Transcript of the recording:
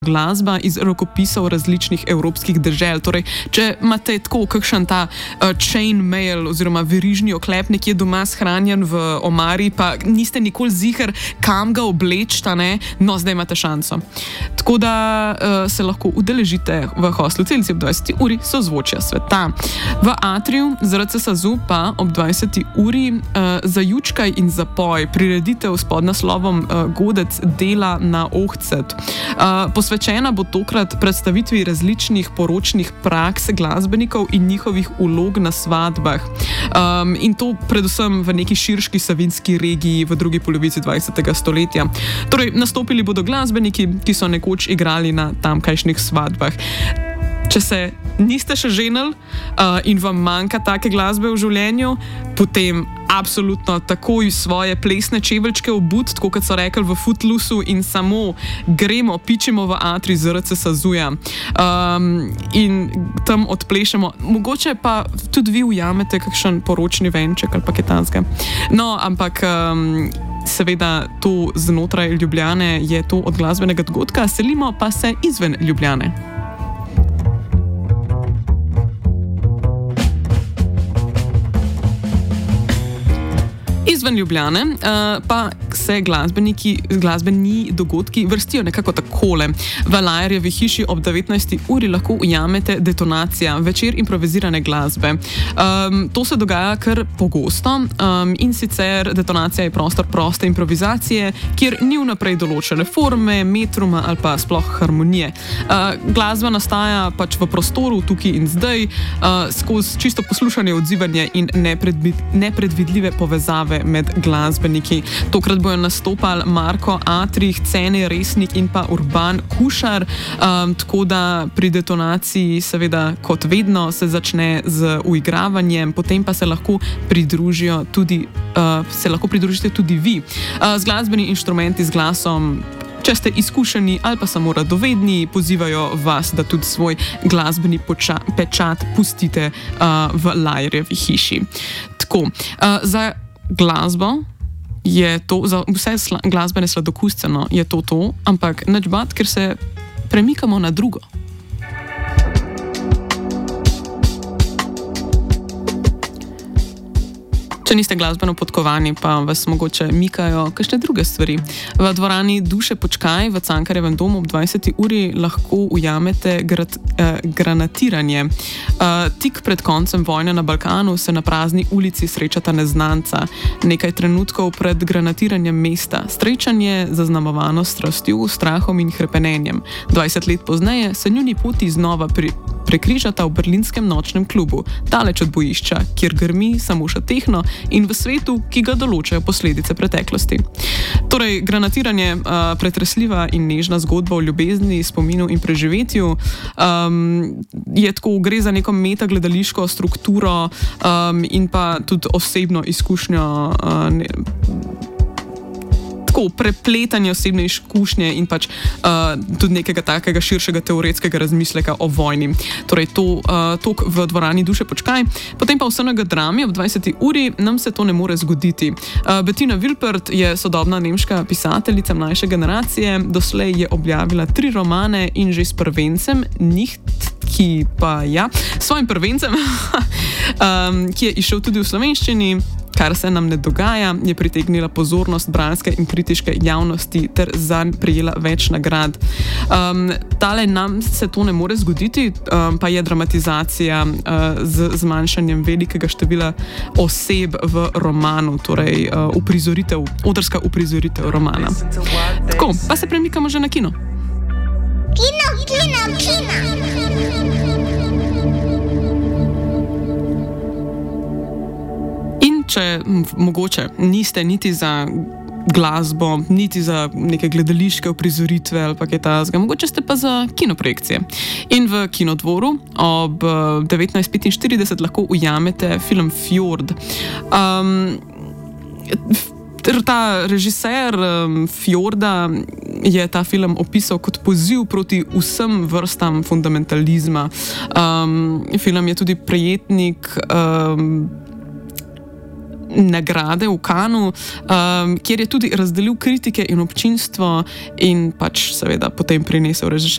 glasba iz rokopisov različnih evropskih dežel. Torej, če imate tako kakšen ta chain mail oziroma verižni oklep nekje doma shranjen v omari, pa niste nikoli ziher, kam ga oblečta, ne? No, zdaj imate šanso. Tako da se lahko udeležite v hostlu Celzij ob 20. uri Sozvočja sveta. V atriju ZRC SAZU pa ob 20. uri Zajučkaj in zapoj, prireditev s podnaslovom Godec dela na Ohcet. Posvečena bo tokrat predstavitvi različnih poročnih praks glasbenikov in njihovih vlog na svadbah. In to predvsem v neki širški savinski regiji v drugi polovici 20. stoletja. Torej, nastopili bodo glasbeniki, ki so nekoč igrali na tamkajšnjih svadbah. Če se niste še ženili in vam manjka take glasbe v življenju, potem absolutno takoj svoje plesne čeveljčke obut, tako kot so rekli v Footlooseu, in samo gremo, pičimo v atrij ZRC SAZU-ja in tam odplešemo. Mogoče pa tudi vi ujamete kakšen poročni venček ali pa kaj takega. No, ampak seveda to znotraj Ljubljane je to od glasbenega dogodka, selimo pa se izven Ljubljane. Izven Ljubljane pa se glasbeni dogodki vrstijo nekako takole. V Lajerjevi hiši ob 19. uri lahko ujamete Detonacija, večer improvizirane glasbe. To se dogaja kar pogosto in sicer Detonacija je prostor proste improvizacije, kjer ni vnaprej določene forme, metruma ali pa sploh harmonije. Glasba nastaja pač v prostoru, tukaj in zdaj, skozi čisto poslušanje, odzivanje in nepredvidljive povezave med glasbeniki. Tokrat bojo nastopali Marko Atrih, Cene Resnik in pa Urban Kušar, tako da pri Detonaciji seveda kot vedno se začne z uigravanjem, potem pa se lahko pridružite tudi vi. Z glasbeni inštrumenti, z glasom, če ste izkušeni ali pa samo radovedni, pozivajo vas, da tudi svoj glasbeni pečat pustite v Lajerjevi hiši. Tako, za glasbo je to, za vse glasbene sladokusce, no, je to, ampak nič bad, ker se premikamo na drugo. Če niste glasbeno podkovani, pa vas mogoče mikajo kakšne druge stvari. V dvorani Duše Počkaj v Cankarjevem domu ob 20. uri lahko ujamete granatiranje. Tik pred koncem vojne na Balkanu se na prazni ulici srečata neznanca. Nekaj trenutkov pred granatiranjem mesta. Srečanje zaznamovano s strastjo, strahom in hrepenenjem. 20 let pozneje se njuni poti znova prekrižata v berlinskem nočnem klubu, daleč od bojišča, kjer grmi samo še tehno, in v svetu, ki ga določajo posledice preteklosti. Torej, granatiranje, pretresljiva in nežna zgodba o ljubezni, spominu in preživetju, je tako, gre za neko metagledališko strukturo in pa tudi osebno izkušnjo, tako prepletanje osebne izkušnje in pač tudi nekega takega širšega teoretskega razmisleka o vojni. Torej, to v dvorani Duše Počkaj. Potem pa v SNG Drami ob 20. uri nam se to ne more zgoditi. Bettina Wilpert je sodobna nemška pisateljica mlajše generacije, doslej je objavila 3 romane in že s prvencem, svojim prvencem, ki je izšel tudi v slovenščini, kar se nam ne dogaja, je pritegnila pozornost bralske in kritiške javnosti ter zanj prejela več nagrad. Tale nam se to ne more zgoditi, pa je dramatizacija z zmanjšanjem velikega števila oseb v romanu, torej odrska uprizoritev romana. Tako, pa se premikamo že na kino. Kino! Če mogoče niste niti za glasbo, niti za neke gledališke uprizoritve ali pa kaj takega, mogoče ste pa za kinoprojekcije. In v Kinodvoru ob 19:45 lahko ujamete film Fjord. Ta režiser Fjorda je ta film opisal kot poziv proti vsem vrstam fundamentalizma. Film je tudi prejetnik nagrade v Cannesu, kjer je tudi razdelil kritike in občinstvo in pač seveda potem prinesel